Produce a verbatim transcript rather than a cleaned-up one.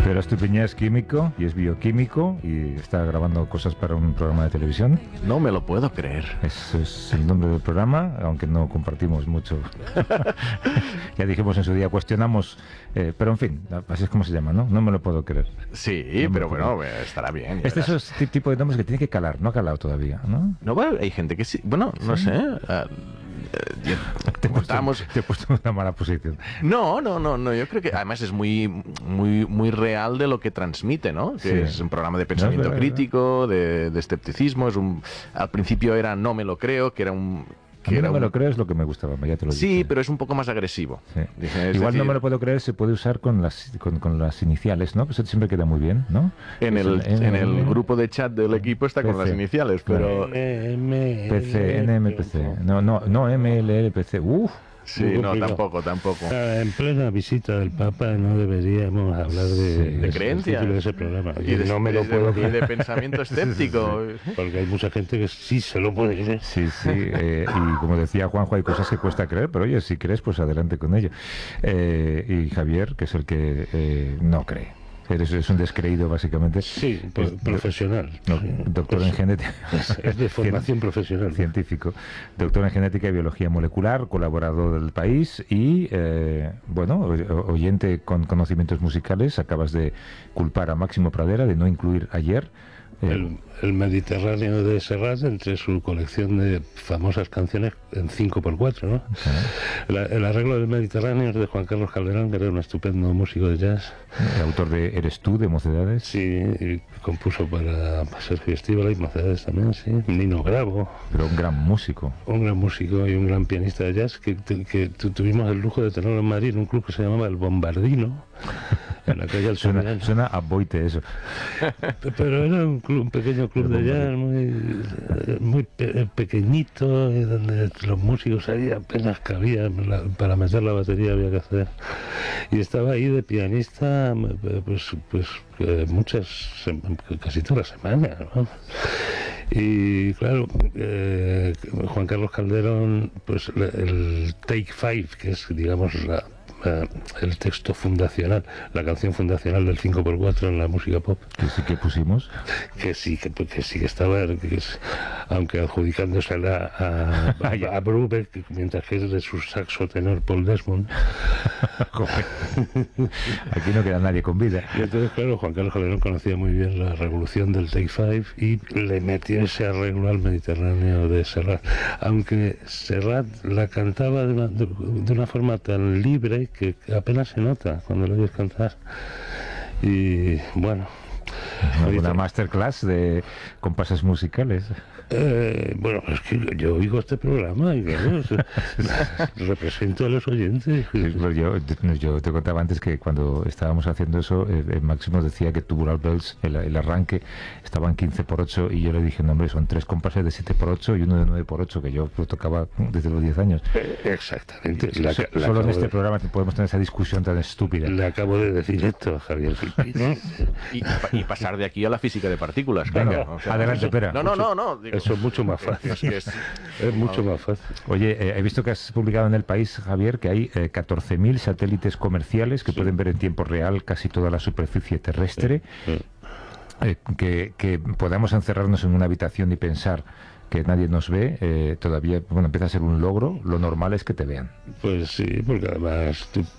Javier Estupiñán es químico y es bioquímico y está grabando cosas para un programa de televisión. No me lo puedo creer. Ese es el nombre del programa, aunque no compartimos mucho. Ya dijimos en su día, cuestionamos, eh, pero en fin, así es como se llama, ¿no? No me lo puedo creer. Sí, no pero bueno, estará bien. Este es el tipo de nombres que tiene que calar, no ha calado todavía, ¿no? No, bueno, hay gente que sí, bueno, no ¿Sí? sé. Uh, Eh, te, he puesto, te he puesto en una mala posición. No, no, no, no. Yo creo que además es muy, muy, muy real de lo que transmite, ¿no? Que sí. Es un programa de pensamiento no, crítico, de, de escepticismo. Es un, al principio era No me lo creo, que era un. Que era no me un... lo creo es lo que me gustaba, ya te lo Sí, dije. pero es un poco más agresivo. Sí. Dije, Igual decir... no me lo puedo creer, se puede usar con las con, con las iniciales, ¿no? Pues eso siempre queda muy bien, ¿no? En el, el, en el grupo de chat del equipo está P C. Con las iniciales, pero... P C, N M P C. No, no, no, M L L P C. Uf. Sí, no, tampoco, tampoco. En plena visita del Papa no deberíamos hablar de, sí, de creencias de ese programa. Y de, no me lo de, puedo y de pensamiento escéptico. Porque hay mucha gente que sí se lo puede creer. Sí, sí. Eh, y como decía Juanjo, hay cosas que cuesta creer, pero oye, si crees, pues adelante con ello. Eh, y Javier, que es el que eh, no cree. Eres, es un descreído, básicamente. Sí, es, profesional. No, doctor en genética. Es de formación profesional. Científico. Doctor en genética y biología molecular, colaborador del País y, eh, bueno, oyente con conocimientos musicales. Acabas de culpar a Máximo Pradera de no incluir ayer. Eh, el, el Mediterráneo de Serrat entre su colección de famosas canciones en cinco por cuatro, ¿no? Uh-huh. La, el arreglo del Mediterráneo es de Juan Carlos Calderón, que era un estupendo músico de jazz. El autor de Eres tú, de Mocedades. Sí, y compuso para Sergio Estíbaliz y Mocedades también, sí. Nino Bravo. Pero un gran músico. Un gran músico y un gran pianista de jazz que, que, que tuvimos el lujo de tenerlo en Madrid en un club que se llamaba El Bombardino. En la calle suena, suena a Boite eso. Pero era un, club, un pequeño club de jazz muy, muy pe pequeñito, donde los músicos ahí apenas cabían, la, para meter la batería había que hacer. Y estaba ahí de pianista pues, pues muchas, casi todas las semanas, ¿no? Y claro, eh, Juan Carlos Calderón, pues el Take Five, que es, digamos, la Uh, el texto fundacional, la canción fundacional del cinco por cuatro en la música pop. Que sí que pusimos. Que sí, que, que sí que estaba, que es, aunque adjudicándosela a, a, a Brubeck, mientras que es de su saxo tenor Paul Desmond. Aquí no queda nadie con vida. Y entonces, claro, Juan Carlos Calderón conocía muy bien la revolución del Take Five y le metió ese arreglo al Mediterráneo de Serrat. Aunque Serrat la cantaba de una, de, de una forma tan libre que apenas se nota cuando lo oyes cantar. Y bueno, una masterclass de compases musicales. Eh, bueno, es que yo oigo este programa y claro, represento a los oyentes. Sí, yo, yo te contaba antes que cuando estábamos haciendo eso, eh, Máximo decía que Tubular Bells, el, el arranque, estaban quince por ocho y yo le dije, no hombre, son tres compases de siete por ocho y uno de nueve por ocho, que yo lo tocaba desde los diez años. Eh, exactamente. La, so, la solo en este de... programa podemos tener esa discusión tan estúpida. Le acabo de decir esto a Javier Filipino. y, y pasar de aquí a la física de partículas. Venga, claro. O sea, adelante, eso, espera. No, no, no, no. Digo, eso es mucho más fácil. Es, que es, es mucho más fácil. Oye, eh, he visto que has publicado en El País, Javier, que hay eh, catorce mil satélites comerciales que sí. pueden ver en tiempo real casi toda la superficie terrestre. Sí. Sí. Eh, que, que podamos encerrarnos en una habitación y pensar que nadie nos ve, eh, todavía bueno, empieza a ser un logro. Lo normal es que te vean. Pues sí, porque además tú